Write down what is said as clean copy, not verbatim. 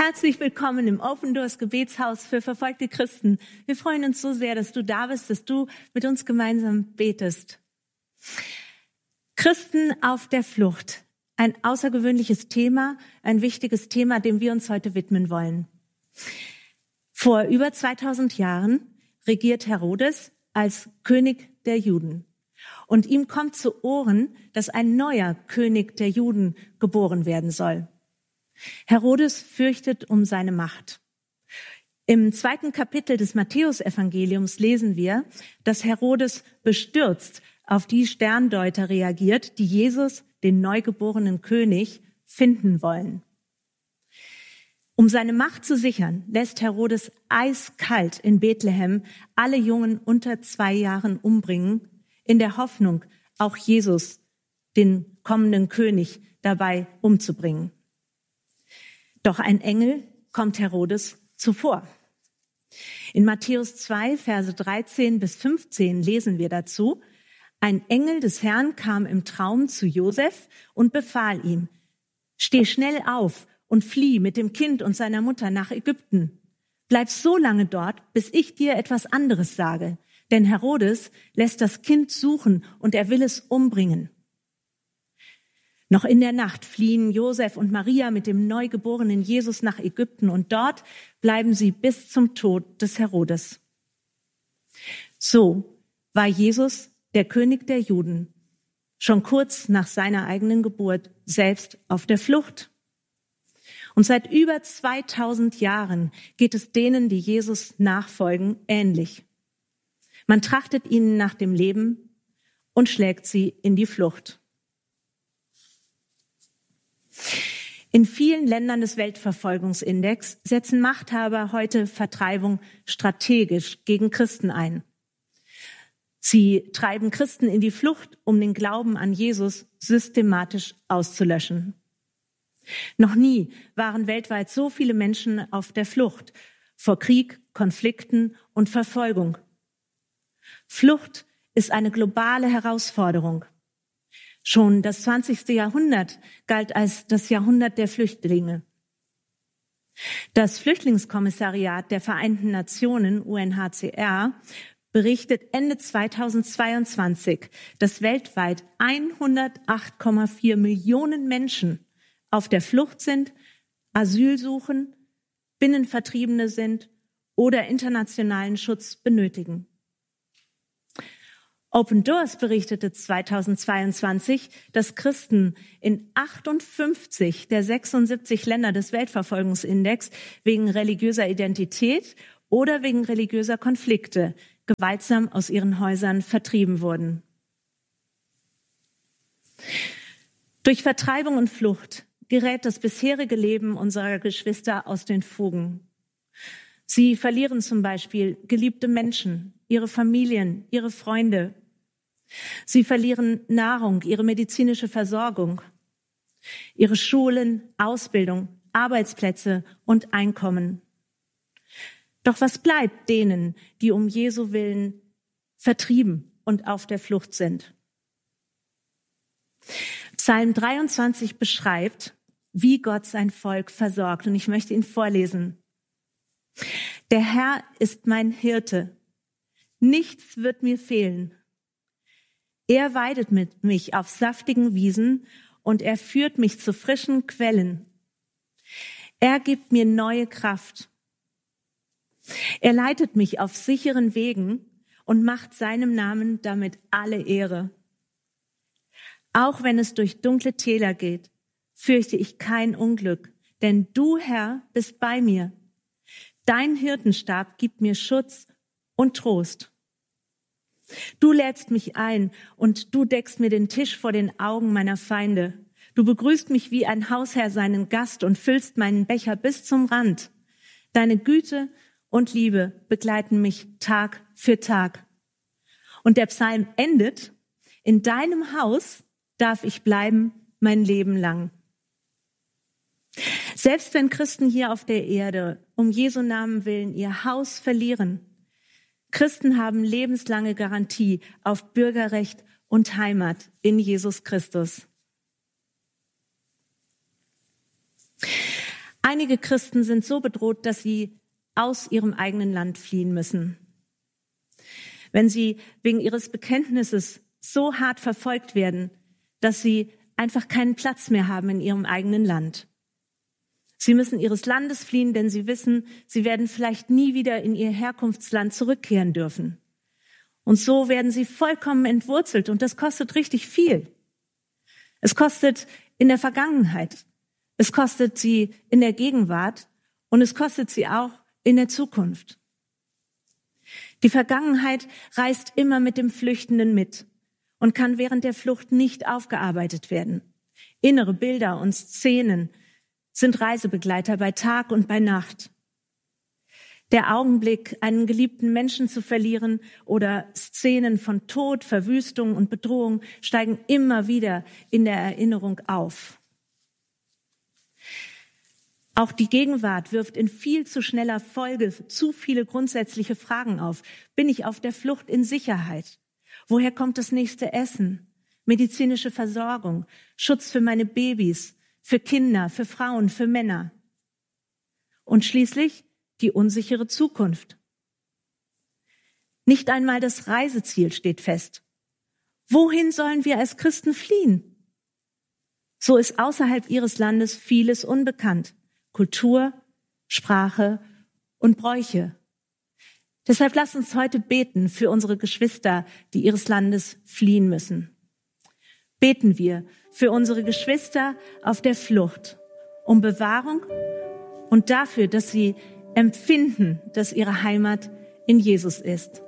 Herzlich willkommen im Open Doors Gebetshaus für verfolgte Christen. Wir freuen uns so sehr, dass du da bist, dass du mit uns gemeinsam betest. Christen auf der Flucht. Ein außergewöhnliches Thema, ein wichtiges Thema, dem wir uns heute widmen wollen. Vor über 2000 Jahren regiert Herodes als König der Juden. Und ihm kommt zu Ohren, dass ein neuer König der Juden geboren werden soll. Herodes fürchtet um seine Macht. Im 2. Kapitel des Matthäusevangeliums lesen wir, dass Herodes bestürzt auf die Sterndeuter reagiert, die Jesus, den neugeborenen König, finden wollen. Um seine Macht zu sichern, lässt Herodes eiskalt in Bethlehem alle Jungen unter 2 Jahren umbringen, in der Hoffnung, auch Jesus, den kommenden König, dabei umzubringen. Doch ein Engel kommt Herodes zuvor. In Matthäus 2, Verse 13 bis 15 lesen wir dazu: Ein Engel des Herrn kam im Traum zu Josef und befahl ihm: Steh schnell auf und flieh mit dem Kind und seiner Mutter nach Ägypten. Bleib so lange dort, bis ich dir etwas anderes sage. Denn Herodes lässt das Kind suchen und er will es umbringen. Noch in der Nacht fliehen Josef und Maria mit dem neugeborenen Jesus nach Ägypten und dort bleiben sie bis zum Tod des Herodes. So war Jesus, der König der Juden, schon kurz nach seiner eigenen Geburt selbst auf der Flucht. Und seit über 2000 Jahren geht es denen, die Jesus nachfolgen, ähnlich. Man trachtet ihnen nach dem Leben und schlägt sie in die Flucht. In vielen Ländern des Weltverfolgungsindex setzen Machthaber heute Vertreibung strategisch gegen Christen ein. Sie treiben Christen in die Flucht, um den Glauben an Jesus systematisch auszulöschen. Noch nie waren weltweit so viele Menschen auf der Flucht vor Krieg, Konflikten und Verfolgung. Flucht ist eine globale Herausforderung. Schon das 20. Jahrhundert galt als das Jahrhundert der Flüchtlinge. Das Flüchtlingskommissariat der Vereinten Nationen, UNHCR, berichtet Ende 2022, dass weltweit 108,4 Millionen Menschen auf der Flucht sind, Asyl suchen, Binnenvertriebene sind oder internationalen Schutz benötigen. Open Doors berichtete 2022, dass Christen in 58 der 76 Länder des Weltverfolgungsindex wegen religiöser Identität oder wegen religiöser Konflikte gewaltsam aus ihren Häusern vertrieben wurden. Durch Vertreibung und Flucht gerät das bisherige Leben unserer Geschwister aus den Fugen. Sie verlieren zum Beispiel geliebte Menschen, ihre Familien, ihre Freunde. Sie verlieren Nahrung, ihre medizinische Versorgung, ihre Schulen, Ausbildung, Arbeitsplätze und Einkommen. Doch was bleibt denen, die um Jesu Willen vertrieben und auf der Flucht sind? Psalm 23 beschreibt, wie Gott sein Volk versorgt. Und ich möchte ihn vorlesen. Der Herr ist mein Hirte. Nichts wird mir fehlen. Er weidet mit mich auf saftigen Wiesen und er führt mich zu frischen Quellen. Er gibt mir neue Kraft. Er leitet mich auf sicheren Wegen und macht seinem Namen damit alle Ehre. Auch wenn es durch dunkle Täler geht, fürchte ich kein Unglück, denn du, Herr, bist bei mir. Dein Hirtenstab gibt mir Schutz und Trost. Du lädst mich ein und du deckst mir den Tisch vor den Augen meiner Feinde. Du begrüßt mich wie ein Hausherr seinen Gast und füllst meinen Becher bis zum Rand. Deine Güte und Liebe begleiten mich Tag für Tag. Und der Psalm endet: In deinem Haus darf ich bleiben mein Leben lang. Selbst wenn Christen hier auf der Erde um Jesu Namen willen ihr Haus verlieren, Christen haben lebenslange Garantie auf Bürgerrecht und Heimat in Jesus Christus. Einige Christen sind so bedroht, dass sie aus ihrem eigenen Land fliehen müssen. Wenn sie wegen ihres Bekenntnisses so hart verfolgt werden, dass sie einfach keinen Platz mehr haben in ihrem eigenen Land. Sie müssen ihres Landes fliehen, denn sie wissen, sie werden vielleicht nie wieder in ihr Herkunftsland zurückkehren dürfen. Und so werden sie vollkommen entwurzelt und das kostet richtig viel. Es kostet in der Vergangenheit, es kostet sie in der Gegenwart und es kostet sie auch in der Zukunft. Die Vergangenheit reist immer mit dem Flüchtenden mit und kann während der Flucht nicht aufgearbeitet werden. Innere Bilder und Szenen sind Reisebegleiter bei Tag und bei Nacht. Der Augenblick, einen geliebten Menschen zu verlieren oder Szenen von Tod, Verwüstung und Bedrohung steigen immer wieder in der Erinnerung auf. Auch die Gegenwart wirft in viel zu schneller Folge zu viele grundsätzliche Fragen auf. Bin ich auf der Flucht in Sicherheit? Woher kommt das nächste Essen? Medizinische Versorgung, Schutz für meine Babys, für Kinder, für Frauen, für Männer. Und schließlich die unsichere Zukunft. Nicht einmal das Reiseziel steht fest. Wohin sollen wir als Christen fliehen? So ist außerhalb ihres Landes vieles unbekannt. Kultur, Sprache und Bräuche. Deshalb lasst uns heute beten für unsere Geschwister, die ihres Landes fliehen müssen. Beten wir für unsere Geschwister auf der Flucht, um Bewahrung und dafür, dass sie empfinden, dass ihre Heimat in Jesus ist.